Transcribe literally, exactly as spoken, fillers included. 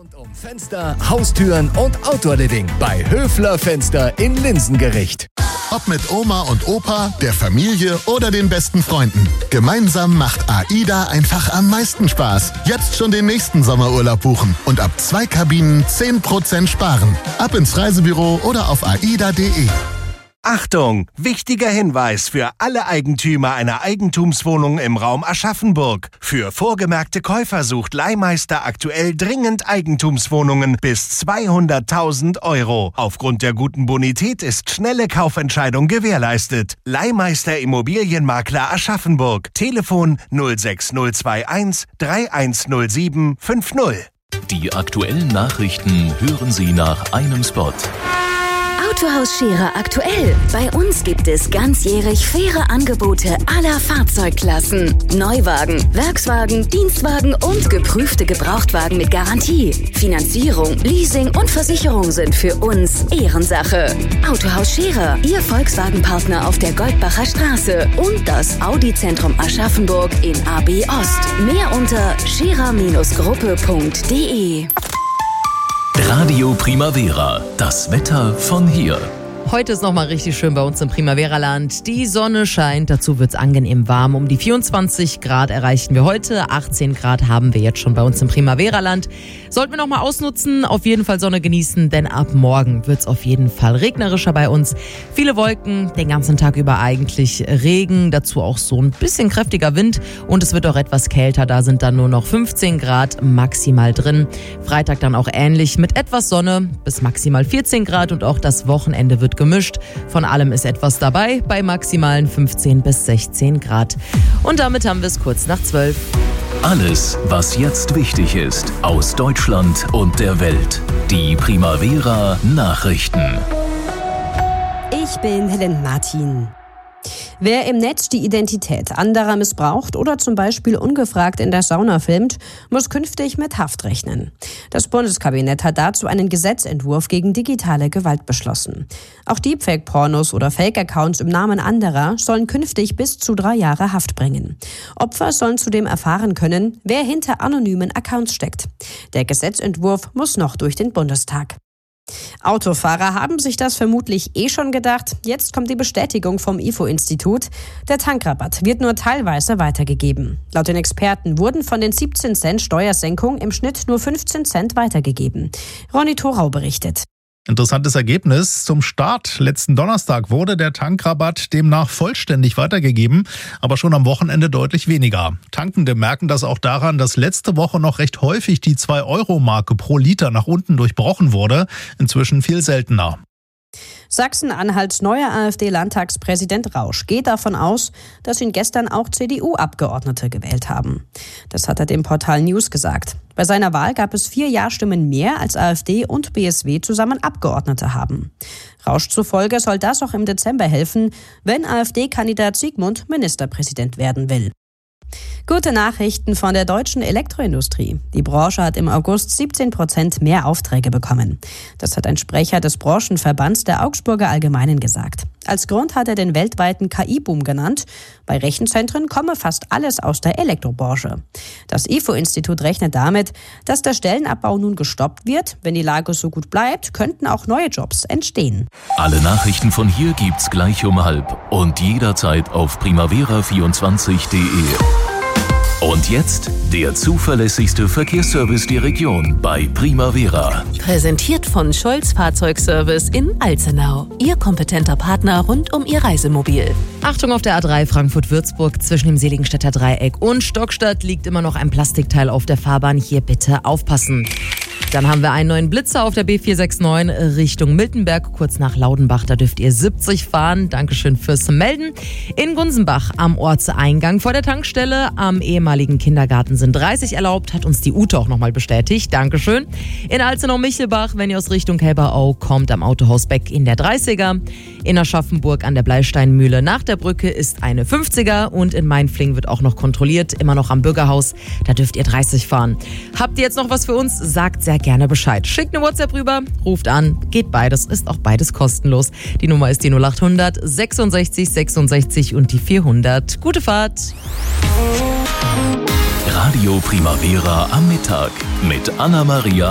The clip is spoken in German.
Rund um Fenster, Haustüren und Outdoor-Living bei Höfler Fenster in Linsengericht. Ob mit Oma und Opa, der Familie oder den besten Freunden. Gemeinsam macht AIDA einfach am meisten Spaß. Jetzt schon den nächsten Sommerurlaub buchen und ab zwei Kabinen zehn Prozent sparen. Ab ins Reisebüro oder auf aida punkt de. Achtung! Wichtiger Hinweis für alle Eigentümer einer Eigentumswohnung im Raum Aschaffenburg. Für vorgemerkte Käufer sucht Leihmeister aktuell dringend Eigentumswohnungen bis zweihunderttausend Euro. Aufgrund der guten Bonität ist schnelle Kaufentscheidung gewährleistet. Leihmeister Immobilienmakler Aschaffenburg. Telefon null sechs null zwei eins drei eins null sieben fünf null. Die aktuellen Nachrichten hören Sie nach einem Spot. Autohaus Scherer aktuell. Bei uns gibt es ganzjährig faire Angebote aller Fahrzeugklassen. Neuwagen, Werkswagen, Dienstwagen und geprüfte Gebrauchtwagen mit Garantie. Finanzierung, Leasing und Versicherung sind für uns Ehrensache. Autohaus Scherer, Ihr Volkswagen-Partner auf der Goldbacher Straße und das Audi-Zentrum Aschaffenburg in A B Ost. Mehr unter scherer Gruppe punkt de. Radio Primavera, das Wetter von hier. Heute ist nochmal richtig schön bei uns im Primavera-Land. Die Sonne scheint, dazu wird es angenehm warm. Um die vierundzwanzig Grad erreichen wir heute, achtzehn Grad haben wir jetzt schon bei uns im Primavera-Land. Sollten wir nochmal ausnutzen, auf jeden Fall Sonne genießen, denn ab morgen wird es auf jeden Fall regnerischer bei uns. Viele Wolken, den ganzen Tag über eigentlich Regen, dazu auch so ein bisschen kräftiger Wind und es wird auch etwas kälter, da sind dann nur noch fünfzehn Grad maximal drin. Freitag dann auch ähnlich mit etwas Sonne bis maximal vierzehn Grad und auch das Wochenende wird gemischt. Von allem ist etwas dabei, bei maximalen fünfzehn bis sechzehn Grad. Und damit haben wir es kurz nach zwölf. Alles, was jetzt wichtig ist, aus Deutschland und der Welt. Die Primavera Nachrichten. Ich bin Helen Martin. Wer im Netz die Identität anderer missbraucht oder zum Beispiel ungefragt in der Sauna filmt, muss künftig mit Haft rechnen. Das Bundeskabinett hat dazu einen Gesetzentwurf gegen digitale Gewalt beschlossen. Auch Deepfake-Pornos oder Fake-Accounts im Namen anderer sollen künftig bis zu drei Jahre Haft bringen. Opfer sollen zudem erfahren können, wer hinter anonymen Accounts steckt. Der Gesetzentwurf muss noch durch den Bundestag. Autofahrer haben sich das vermutlich eh schon gedacht. Jetzt kommt die Bestätigung vom I F O-Institut. Der Tankrabatt wird nur teilweise weitergegeben. Laut den Experten wurden von den siebzehn Cent Steuersenkung im Schnitt nur fünfzehn Cent weitergegeben. Ronny Thorau berichtet. Interessantes Ergebnis. Zum Start letzten Donnerstag wurde der Tankrabatt demnach vollständig weitergegeben, aber schon am Wochenende deutlich weniger. Tankende merken das auch daran, dass letzte Woche noch recht häufig die zwei Euro Marke pro Liter nach unten durchbrochen wurde. Inzwischen viel seltener. Sachsen-Anhalts neuer AfD-Landtagspräsident Rausch geht davon aus, dass ihn gestern auch C D U-Abgeordnete gewählt haben. Das hat er dem Portal News gesagt. Bei seiner Wahl gab es vier Ja-Stimmen mehr, als AfD und B S W zusammen Abgeordnete haben. Rausch zufolge soll das auch im Dezember helfen, wenn AfD-Kandidat Sigmund Ministerpräsident werden will. Gute Nachrichten von der deutschen Elektroindustrie. Die Branche hat im August siebzehn Prozent mehr Aufträge bekommen. Das hat ein Sprecher des Branchenverbands der Augsburger Allgemeinen gesagt. Als Grund hat er den weltweiten K I-Boom genannt. Bei Rechenzentren komme fast alles aus der Elektrobranche. Das I F O-Institut rechnet damit, dass der Stellenabbau nun gestoppt wird. Wenn die Lage so gut bleibt, könnten auch neue Jobs entstehen. Alle Nachrichten von hier gibt's gleich um halb und jederzeit auf primavera vierundzwanzig punkt de. Und jetzt der zuverlässigste Verkehrsservice der Region bei Primavera. Präsentiert von Scholz Fahrzeugservice in Alzenau. Ihr kompetenter Partner rund um Ihr Reisemobil. Achtung auf der A drei Frankfurt-Würzburg zwischen dem Seligenstädter Dreieck und Stockstadt liegt immer noch ein Plastikteil auf der Fahrbahn. Hier bitte aufpassen. Dann haben wir einen neuen Blitzer auf der B vier sechs neun Richtung Miltenberg, kurz nach Laudenbach. Da dürft ihr siebzig fahren. Dankeschön fürs Melden. In Gunsenbach am Ortseingang vor der Tankstelle am ehemaligen Kindergarten sind dreißig erlaubt. Hat uns die Ute auch nochmal bestätigt. Dankeschön. In Alzenau-Michelbach, wenn ihr aus Richtung Helberau kommt, am Autohaus Beck in der dreißiger. In Aschaffenburg an der Bleisteinmühle nach der Brücke ist eine fünfziger. Und in Mainfling wird auch noch kontrolliert, immer noch am Bürgerhaus. Da dürft ihr dreißig fahren. Habt ihr jetzt noch was für uns? Sagt sehr gerne Bescheid. Schickt eine WhatsApp rüber, ruft an, geht beides, ist auch beides kostenlos. Die Nummer ist die null acht hundert sechsundsechzig sechsundsechzig und die vierhundert. Gute Fahrt! Radio Primavera am Mittag mit Anna-Maria